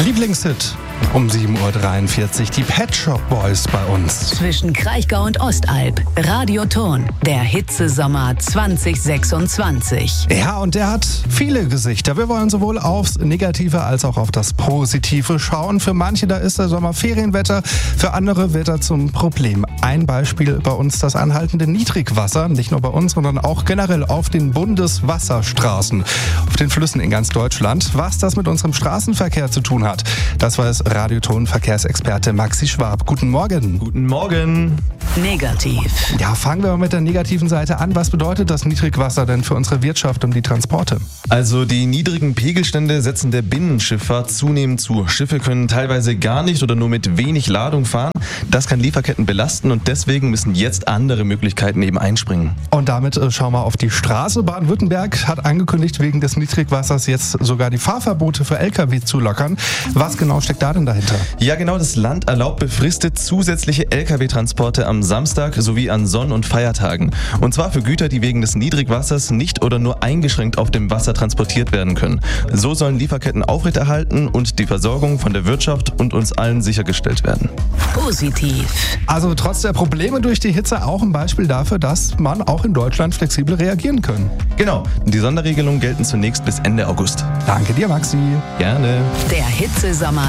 Lieblingshit um 7.43 Uhr, die Pet Shop Boys bei uns. Zwischen Kraichgau und Ostalb, Radioton, der Hitzesommer 2026. Ja, und der hat viele Gesichter. Wir wollen sowohl aufs Negative als auch auf das Positive schauen. Für manche, da ist der Sommer Ferienwetter, für andere wird er zum Problem. Ein Beispiel bei uns das anhaltende Niedrigwasser, nicht nur bei uns, sondern auch generell auf den Bundeswasserstraßen, auf den Flüssen in ganz Deutschland. Was das mit unserem Straßenverkehr zu tun hat, das weiß Radioton-Verkehrsexperte Maxi Schwab. Guten Morgen. Guten Morgen. Negativ. Ja, fangen wir mal mit der negativen Seite an. Was bedeutet das Niedrigwasser denn für unsere Wirtschaft und die Transporte? Also die niedrigen Pegelstände setzen der Binnenschifffahrt zunehmend zu. Schiffe können teilweise gar nicht oder nur mit wenig Ladung fahren. Das kann Lieferketten belasten und deswegen müssen jetzt andere Möglichkeiten eben einspringen. Und damit schauen wir auf die Straße. Baden-Württemberg hat angekündigt, wegen des Niedrigwassers jetzt sogar die Fahrverbote für Lkw zu lockern. Was genau steckt da denn dahinter? Ja genau, das Land erlaubt befristet zusätzliche Lkw-Transporte am Samstag sowie an Sonn- und Feiertagen. Und zwar für Güter, die wegen des Niedrigwassers nicht oder nur eingeschränkt auf dem Wasser transportiert werden können. So sollen Lieferketten aufrechterhalten und die Versorgung von der Wirtschaft und uns allen sichergestellt werden. Positiv. Also trotz der Probleme durch die Hitze auch ein Beispiel dafür, dass man auch in Deutschland flexibel reagieren kann. Genau, die Sonderregelungen gelten zunächst bis Ende August. Danke dir, Maxi. Gerne. Der Hitzesommer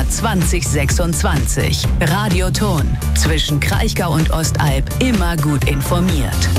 2026. Radioton. Zwischen Kraichgau und Ostalb immer gut informiert.